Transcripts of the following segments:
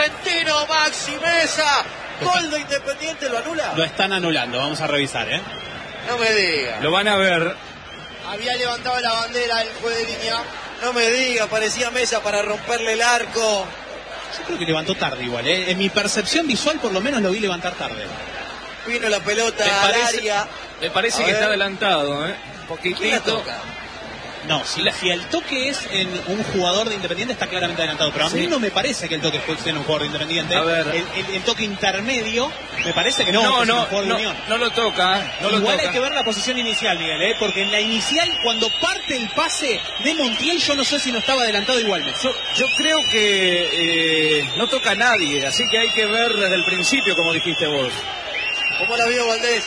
correntino, Maxi Mesa. Gol de Independiente, ¿lo anula? Lo están anulando, vamos a revisar, No me diga. Lo van a ver. Había levantado la bandera el juez de línea. No me diga, parecía Mesa para romperle el arco. Yo creo que levantó tarde igual, En mi percepción visual por lo menos lo vi levantar tarde. Vino la pelota al área. Me parece que está adelantado, ¿Quién la toca? No, si el toque es en un jugador de Independiente está claramente adelantado, pero a mí no me parece que el toque fue en un jugador de Independiente. A ver. El toque intermedio me parece que no es un jugador de Unión. No lo toca. Igual hay que ver la posición inicial, Miguel, porque en la inicial, cuando parte el pase de Montiel, yo no sé si no estaba adelantado igualmente. Yo creo que no toca a nadie, así que hay que ver desde el principio, como dijiste vos. ¿Cómo la vio Valdés?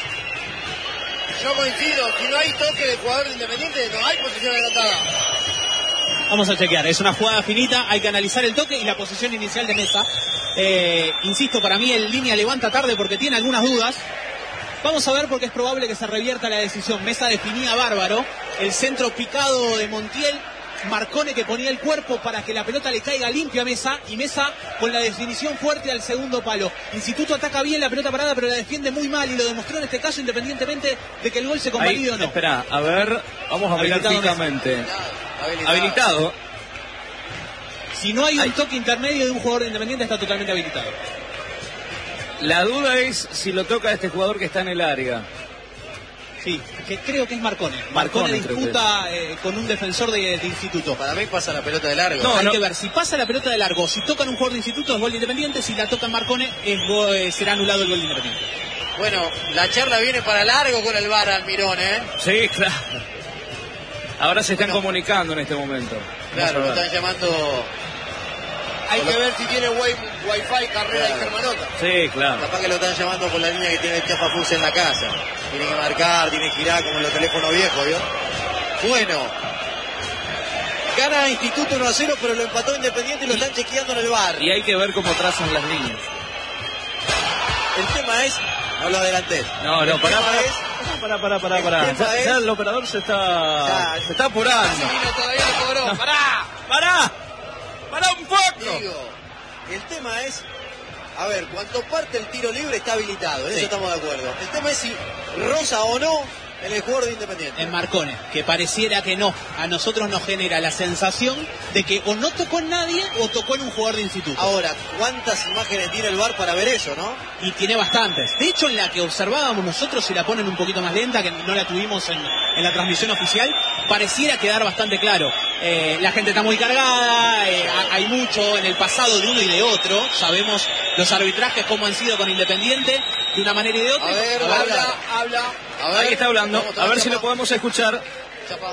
Yo coincido, si no hay toque de jugador de Independiente, no hay posición adelantada. Vamos a chequear, es una jugada finita, hay que analizar el toque y la posición inicial de Mesa. Insisto, para mí el línea levanta tarde porque tiene algunas dudas. Vamos a ver porque es probable que se revierta la decisión. Mesa definía bárbaro, el centro picado de Montiel, Marcone que ponía el cuerpo para que la pelota le caiga limpia a Mesa, y Mesa con la definición fuerte al segundo palo. Instituto ataca bien la pelota parada, pero la defiende muy mal, y lo demostró en este caso independientemente de que el gol se convalide o no. Espera, a ver, vamos a mirar fijamente. Habilitado. Si no hay un toque intermedio de un jugador de Independiente, está totalmente habilitado. La duda es si lo toca este jugador que está en el área. Sí, que creo que es Marcone. Marcone disputa con un defensor de Instituto. Para mí pasa la pelota de largo. Hay que ver, si pasa la pelota de largo, si tocan un jugador de Instituto es gol de Independiente, si la tocan Marcone será anulado el gol de Independiente. Bueno, la charla viene para largo con el VAR, Almirón, Sí, claro. Ahora se están comunicando en este momento. Claro, lo están llamando. Hay que ver si tiene wifi, carrera y Germanota. Sí, claro. Capaz que lo están llamando por la línea que tiene el Chafa Fuse en la casa. Tiene que marcar, tiene que girar como en los teléfonos viejos, ¿vio? Bueno. Gana Instituto 1-0, pero lo empató Independiente y lo están chequeando en el VAR. Y hay que ver cómo trazan las líneas. El tema es... No lo adelanté. No, pará. Ya el operador se está apurando. Todavía no cobró. ¡Pará un poco! Digo, el tema es, a ver, cuando parte el tiro libre está habilitado, en eso estamos de acuerdo. El tema es si roza o no en el jugador de Independiente. En Marcone, que pareciera que no. A nosotros nos genera la sensación de que o no tocó en nadie o tocó en un jugador de Instituto. Ahora, ¿cuántas imágenes tiene el VAR para ver eso, no? Y tiene bastantes. De hecho, en la que observábamos nosotros, si la ponen un poquito más lenta, que no la tuvimos en la transmisión oficial, pareciera quedar bastante claro. La gente está muy cargada, hay mucho en el pasado de uno y de otro. Sabemos los arbitrajes cómo han sido con Independiente, de una manera y de otra. A ver, habla. A ver, ahí está hablando, a ver si lo podemos escuchar. Chapa.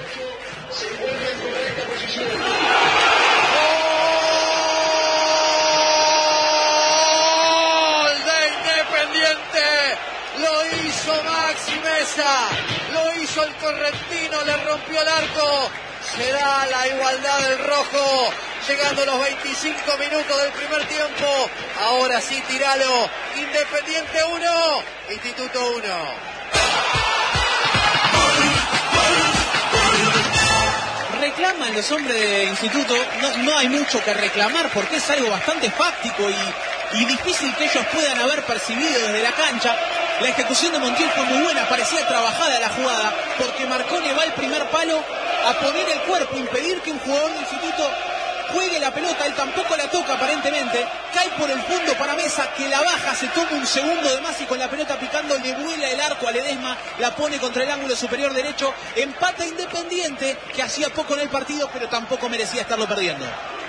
¡Gol de Independiente! Lo hizo Maxi Mesa, lo hizo el correntino, le rompió el arco. Será la igualdad del rojo, llegando a los 25 minutos del primer tiempo. Ahora sí, tiralo. Independiente 1, Instituto 1. Reclaman los hombres de Instituto, no hay mucho que reclamar porque es algo bastante fáctico y difícil que ellos puedan haber percibido desde la cancha. La ejecución de Montiel fue muy buena, parecía trabajada la jugada, porque Marcone va al primer palo a poner el cuerpo, impedir que un jugador de Instituto juegue la pelota, él tampoco la toca aparentemente, cae por el fondo para Mesa, que la baja, se toma un segundo de más y con la pelota picando le vuela el arco a Ledesma, la pone contra el ángulo superior derecho, empata Independiente, que hacía poco en el partido, pero tampoco merecía estarlo perdiendo.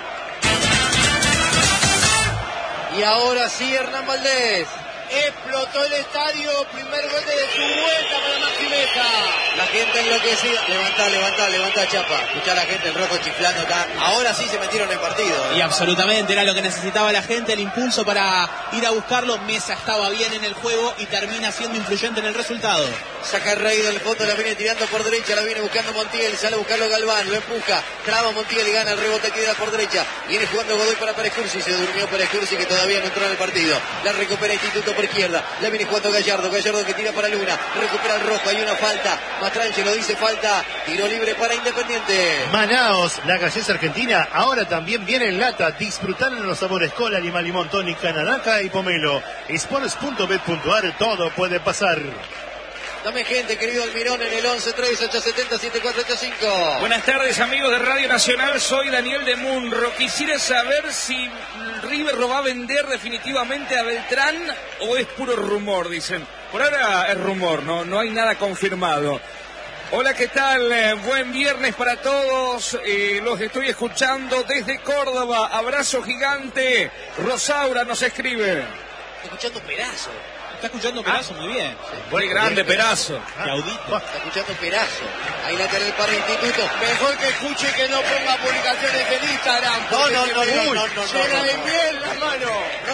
Y ahora sí, Hernán Valdés. Explotó el estadio, primer gol de su vuelta para Maxi Mesa. La gente enloquecida. Levantá, Chapa. Escuchá a la gente, el rojo chiflando acá. Ahora sí se metieron en partido. Y absolutamente, era lo que necesitaba la gente, el impulso para ir a buscarlo. Mesa estaba bien en el juego y termina siendo influyente en el resultado. Saca Rey del fondo, la viene tirando por derecha, la viene buscando Montiel, sale a buscarlo Galván, lo empuja, traba Montiel y gana el rebote, queda por derecha. Viene jugando Godoy para Pérez Cursi, se durmió Pérez Cursi que todavía no entró en el partido. La recupera Instituto por izquierda, la viene jugando Gallardo que tira para Luna, recupera el rojo, hay una falta. Mastrangelo dice falta, tiro libre para Independiente. Manaos, la gaseosa argentina, ahora también viene en lata. Disfrutar en los sabores cola, lima, limón, tónica, naranja y pomelo. Sports.bet.ar, todo puede pasar. Dame gente, querido Almirón, en el 11-3870-7485. Buenas tardes, amigos de Radio Nacional. Soy Daniel de Munro. Quisiera saber si River lo va a vender definitivamente a Beltrán o es puro rumor, dicen. Por ahora es rumor, no hay nada confirmado. Hola, ¿qué tal? Buen viernes para todos. Los estoy escuchando desde Córdoba. Abrazo gigante. Rosaura nos escribe. Escuchando Perazo. Está escuchando Perazo, muy bien. Muy grande, Perazo. Claudito. Está escuchando Perazo. Ahí lateral para Instituto. Mejor que escuche que no ponga publicaciones en Instagram. No. Llena de miel la mano.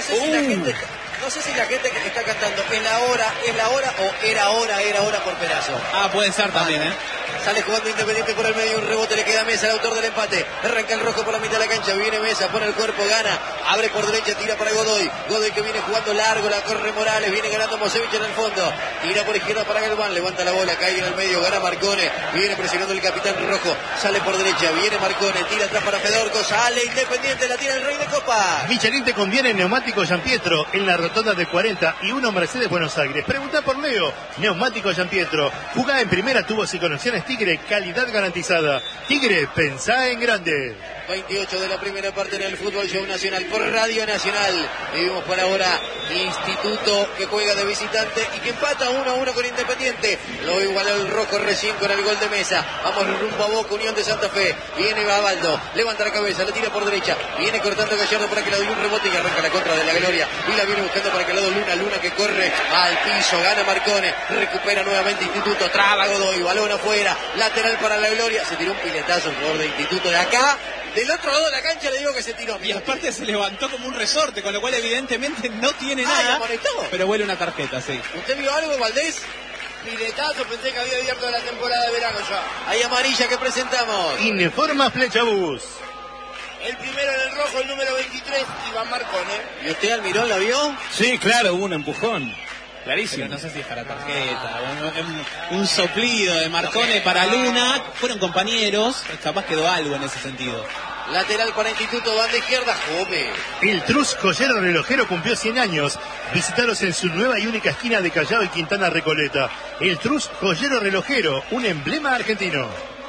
No sé si la gente que está cantando es la hora o era hora por Perazo. Puede ser también, Sale jugando Independiente por el medio, un rebote le queda a Mesa, el autor del empate. Arranca el rojo por la mitad de la cancha, viene Mesa, pone el cuerpo, gana, abre por derecha, tira para Godoy. Godoy que viene jugando largo, la corre Morales, viene ganando Mosevich en el fondo. Tira por izquierda para Galván, levanta la bola, cae en el medio, gana Marcone. Viene presionando el capitán rojo, sale por derecha, viene Marcone, tira atrás para Fedorco, sale Independiente, la tira el Rey de Copa. Michelin te conviene neumático Gianpietro en la rotonda de 40 y 1 Mercedes Buenos Aires. Pregunta por Leo, neumático Gianpietro. Jugá en primera, tubos y conexiones Tigre, calidad garantizada. Tigre, pensá en grande. 28 de la primera parte en el Fútbol Show Nacional por Radio Nacional. Vivimos por ahora Instituto que juega de visitante y que empata 1-1 con Independiente. Lo igualó el rojo recién con el gol de Mesa. Vamos rumbo a Boca, Unión de Santa Fe. Viene Babaldo, levanta la cabeza, la tira por derecha. Viene cortando Gallardo para que le doy un rebote y arranca la contra de la Gloria. Y la viene buscando para que le doy Luna que corre al piso, gana Marcone. Recupera nuevamente Instituto, traba Godoy, balón afuera. Lateral para la Gloria. Se tiró un piletazo en favor de Instituto de acá. Del otro lado de la cancha le digo que se tiró. Y aparte se levantó como un resorte, con lo cual evidentemente no tiene nada. Pero huele una tarjeta, sí. ¿Usted vio algo, Valdés? Piletazo, pensé que había abierto la temporada de verano ya. Hay amarilla que presentamos. Informa Flechabús. El primero en el rojo, el número 23, Iván Marcone. ¿Y usted, Almirón, la vio? Sí, claro, hubo un empujón. Clarísimo. Pero no sé si es para tarjeta, un soplido de Marcone para Luna. Fueron compañeros, capaz quedó algo en ese sentido. Lateral para Instituto, banda izquierda, Jome. El Trus Joyero Relojero cumplió 100 años. Visítalos en su nueva y única esquina de Callao y Quintana Recoleta. El Trus Joyero Relojero, un emblema argentino.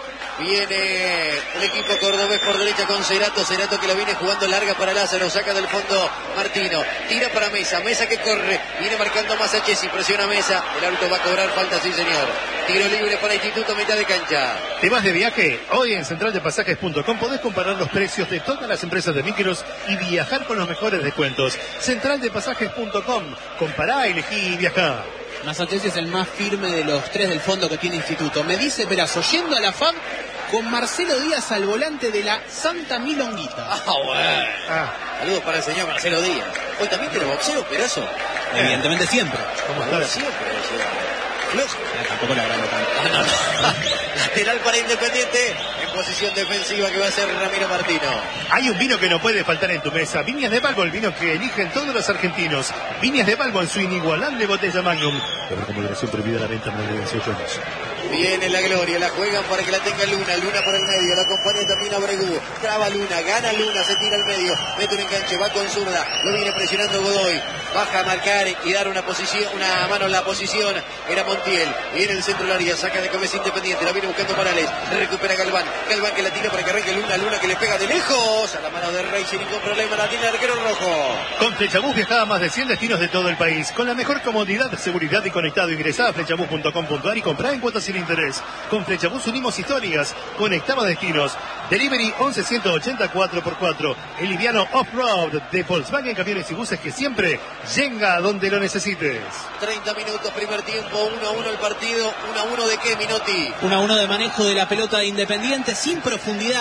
Viene el equipo cordobés por derecha con Cerato que la viene jugando larga para Lázaro, saca del fondo Martino, tira para Mesa que corre, viene marcando más a Chesi, presiona Mesa, el árbitro va a cobrar falta, sí señor. Tiro libre para Instituto, mitad de cancha. ¿Te vas de viaje? Hoy en centraldepasajes.com podés comparar los precios de todas las empresas de micros y viajar con los mejores descuentos. Centraldepasajes.com, compará, elegí y viajá. Massachusetts es el más firme de los tres del fondo que tiene Instituto. Me dice Perazo, yendo a la FAB con Marcelo Díaz al volante de la Santa Milonguita. Bueno. Saludos para el señor Marcelo Díaz. Hoy también tiene boxeo, Perazo. Evidentemente siempre. ¿Cómo está? Siempre. Tampoco la agrando tanto. Lateral para Independiente en posición defensiva que va a ser Ramiro Martino. Hay un vino que no puede faltar en tu mesa. Viñas de Balbo, el vino que eligen todos los argentinos. Viñas de Balbo en su inigualable botella Magnum. Con moderación prohibida la venta menor de 18 años. Viene la Gloria, la juegan para que la tenga Luna por el medio, la acompaña también a Bregú, traba Luna, gana Luna, se tira al medio, mete un enganche, va con zurda, lo viene presionando Godoy, baja a marcar y dar una mano en la posición, era Montiel, viene el centro del área, saca de cabeza Independiente, la viene buscando Morales, recupera Galván que la tira para que arranque Luna que le pega de lejos, a la mano de Rey sin ningún problema, la tiene el arquero rojo. Con Flechabús viajaba a más de 100 destinos de todo el país, con la mejor comodidad, seguridad y conectado. Ingresá a flechabús.com.ar y comprá en cuotas sin interés. Con Flechabús unimos historias, conectamos destinos. Delivery 11 4x4. El liviano off-road de Volkswagen Camiones y Buses que siempre llega a donde lo necesites. 30 minutos, primer tiempo, 1-1 el partido. 1-1 de qué, Minotti? 1-1 de manejo de la pelota de Independiente sin profundidad.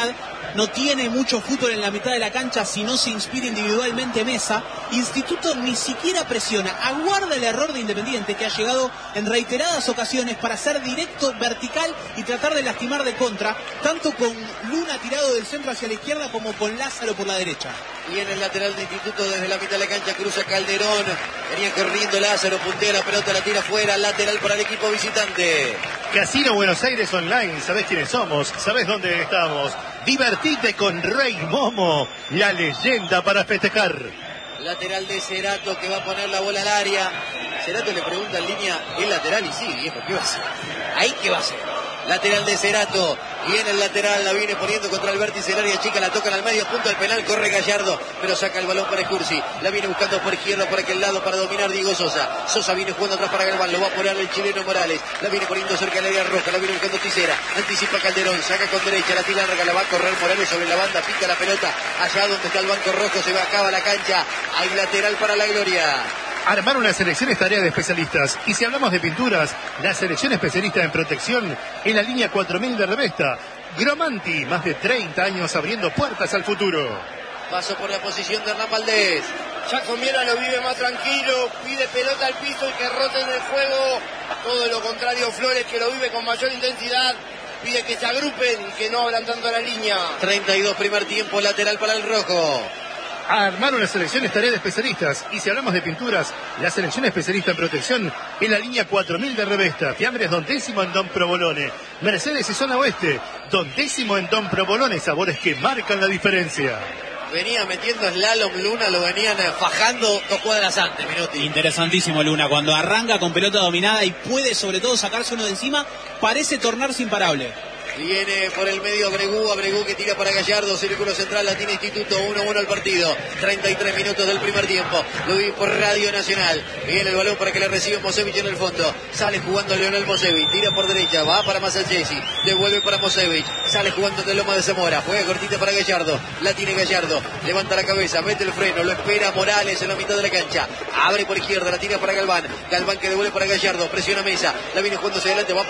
no tiene mucho fútbol en la mitad de la cancha si no se inspira individualmente Mesa. Instituto ni siquiera presiona, aguarda el error de Independiente, que ha llegado en reiteradas ocasiones para ser directo, vertical y tratar de lastimar de contra, tanto con Luna tirado del centro hacia la izquierda como con Lázaro por la derecha. Y en el lateral de Instituto, desde la mitad de la cancha, cruza Calderón, venía corriendo Lázaro, puntea la pelota, la tira fuera, lateral para el equipo visitante. Casino Buenos Aires Online, ¿sabés quiénes somos? ¿Sabés dónde estamos? Divertite con Rey Momo, la leyenda para festejar. Lateral de Cerato, que va a poner la bola al área. Cerato le pregunta en línea, ¿es lateral? Y sí, viejo, ¿qué va a hacer? ¿Ahí qué va a hacer? Lateral de Cerato, y en el lateral la viene poniendo contra el vértice del área chica, la tocan al medio, punto al penal, corre Gallardo, pero saca el balón para Escursi, la viene buscando por izquierda, por aquel lado para dominar Diego Sosa. Sosa viene jugando atrás para Galván, lo va a poner el chileno Morales, la viene poniendo cerca del área roja, la viene buscando Tisera, anticipa Calderón, saca con derecha, la tira larga, la va a correr Morales sobre la banda, pica la pelota, allá donde está el banco rojo, se va, acaba la cancha, hay lateral para la Gloria. Armar una selección es tarea de especialistas. Y si hablamos de pinturas, la selección especialista en protección en la línea 4000 de Revesta. Gromanti, más de 30 años abriendo puertas al futuro. Paso por la posición de Hernán Valdés. Ya Comiera lo vive más tranquilo, pide pelota al piso y que roten el juego. Todo lo contrario, Flores, que lo vive con mayor intensidad, pide que se agrupen y que no abran tanto la línea. 32 primer tiempo, lateral para el rojo. Armar una selección es tarea de especialistas. Y si hablamos de pinturas, la selección especialista en protección en la línea 4000 de Revesta. Fiambres Don Décimo en Don Provolone. Mercedes y Zona Oeste. Don Décimo en Don Provolone. Sabores que marcan la diferencia. Venía metiendo slalom Luna, lo venían fajando 2 cuadras antes, Menotti. Interesantísimo Luna, cuando arranca con pelota dominada y puede sobre todo sacarse uno de encima, parece tornarse imparable. Viene por el medio Abregu que tira para Gallardo, círculo central, la tiene Instituto, 1-1 al partido, 33 minutos del primer tiempo, lo vi por Radio Nacional, viene el balón para que le reciba Mosevich en el fondo, sale jugando Leonel Mosevich, tira por derecha, va para Masachesi, devuelve para Mosevich, sale jugando de Loma de Zamora, juega cortita para Gallardo, la tiene Gallardo, levanta la cabeza, mete el freno, lo espera Morales en la mitad de la cancha, abre por izquierda, la tira para Galván que devuelve para Gallardo, presiona Mesa, la viene jugando hacia adelante, va para